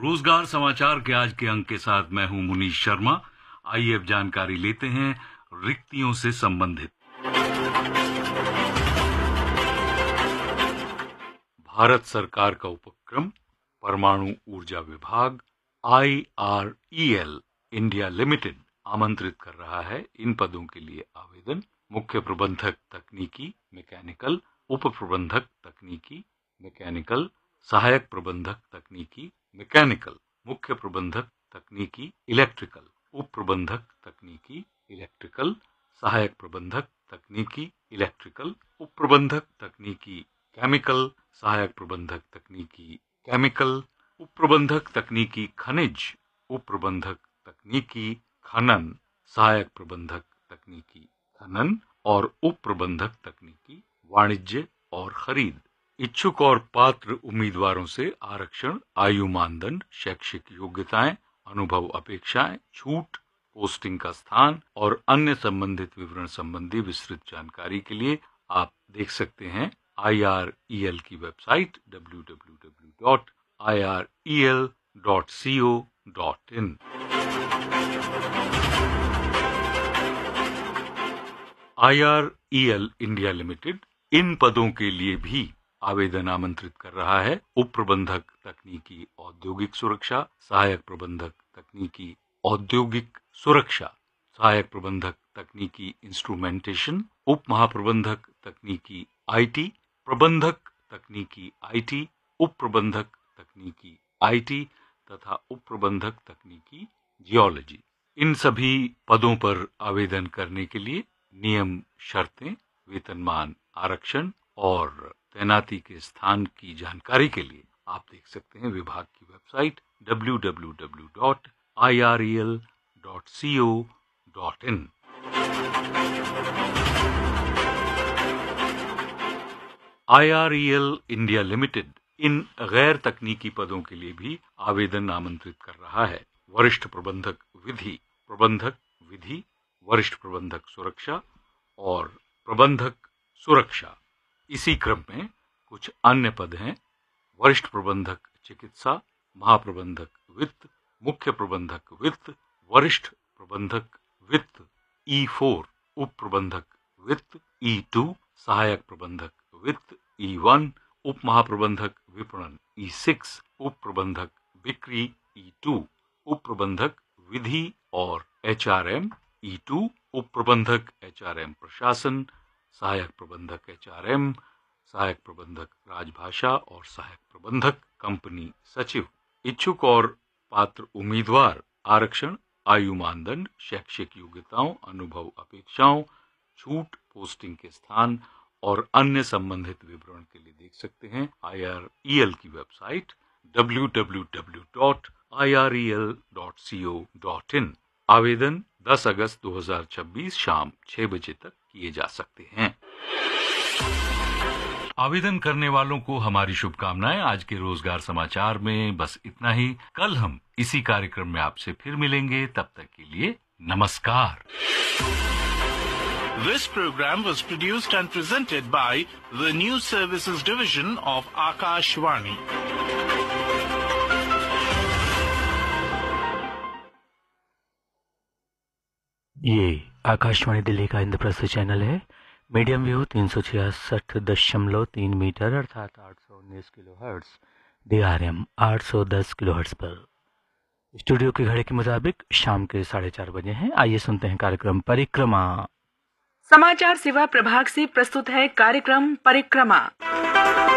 रोजगार समाचार के आज के अंक के साथ मैं हूं मुनीश शर्मा। आइए अब जानकारी लेते हैं रिक्तियों से संबंधित। भारत सरकार का उपक्रम परमाणु ऊर्जा विभाग IREL इंडिया लिमिटेड आमंत्रित कर रहा है इन पदों के लिए आवेदन। मुख्य प्रबंधक तकनीकी मैकेनिकल, उप प्रबंधक तकनीकी मैकेनिकल, सहायक प्रबंधक तकनीकी मैकेनिकल, मुख्य प्रबंधक तकनीकी इलेक्ट्रिकल, उप प्रबंधक तकनीकी इलेक्ट्रिकल, सहायक प्रबंधक तकनीकी इलेक्ट्रिकल, उप प्रबंधक तकनीकी केमिकल, सहायक प्रबंधक तकनीकी केमिकल, उप प्रबंधक तकनीकी खनिज, उप प्रबंधक तकनीकी खनन, सहायक प्रबंधक तकनीकी खनन और उप प्रबंधक तकनीकी वाणिज्य और खरीद। इच्छुक और पात्र उम्मीदवारों से आरक्षण, आयु मानदंड, शैक्षिक योग्यताएं, अनुभव अपेक्षाएं, छूट, पोस्टिंग का स्थान और अन्य संबंधित विवरण संबंधी विस्तृत जानकारी के लिए आप देख सकते हैं IREL की website www.irel.co.in। IREL India limited इन पदों के लिए भी आवेदन आमंत्रित कर रहा है। उप प्रबंधक तकनीकी औद्योगिक सुरक्षा, सहायक प्रबंधक तकनीकी औद्योगिक सुरक्षा, सहायक प्रबंधक तकनीकी इंस्ट्रूमेंटेशन, उप महाप्रबंधक तकनीकी IT, प्रबंधक तकनीकी IT, उप प्रबंधक तकनीकी IT तथा उप प्रबंधक तकनीकी जियोलॉजी। इन सभी पदों पर आवेदन करने के लिए नियम, शर्तें, वेतनमान, आरक्षण और तैनाती के स्थान की जानकारी के लिए आप देख सकते हैं विभाग की website www.irel.co.in। IREL India limited इन गैर तकनीकी पदों के लिए भी आवेदन आमंत्रित कर रहा है। वरिष्ठ प्रबंधक विधि, प्रबंधक विधि, वरिष्ठ प्रबंधक सुरक्षा और प्रबंधक सुरक्षा। इसी क्रम में कुछ अन्य पद हैं। वरिष्ठ प्रबंधक चिकित्सा, महाप्रबंधक वित्त, मुख्य प्रबंधक वित्त, वरिष्ठ प्रबंधक वित्त E4, उप प्रबंधक वित्त E2, सहायक प्रबंधक वित्त E1, उप महाप्रबंधक विपणन E6, उप प्रबंधक बिक्री E2, उप प्रबंधक विधि और HRM E2, उप प्रबंधक HRM प्रशासन, सहायक प्रबंधक HRM, सहायक प्रबंधक राजभाषा और सहायक प्रबंधक कंपनी सचिव। इच्छुक और पात्र उम्मीदवार आरक्षण, आयु मानदंड, शैक्षिक योग्यताओं, अनुभव अपेक्षाओं, छूट, पोस्टिंग के स्थान और अन्य संबंधित विवरण के लिए देख सकते हैं IREL की वेबसाइट www.irel.co.in। आवेदन 10 अगस्त 2026 शाम 6 बजे तक किए जा सकते हैं। आवेदन करने वालों को हमारी शुभकामनाएं। आज के रोजगार समाचार में बस इतना ही। कल हम इसी कार्यक्रम में आपसे फिर मिलेंगे। तब तक के लिए नमस्कार। This program was produced and presented by the News Services Division of Akashvani. ये आकाशवाणी दिल्ली का इंद्रप्रस्थ चैनल है। मीडियम वेव 366.3 मीटर अर्थात 819 किलोहर्ट्ज, DRM 810 किलोहर्ट्ज पर। स्टूडियो की घड़ी के मुताबिक शाम के 4:30 बजे हैं। आइए सुनते हैं कार्यक्रम परिक्रमा। समाचार सेवा प्रभाग से प्रस्तुत है कार्यक्रम परिक्रमा।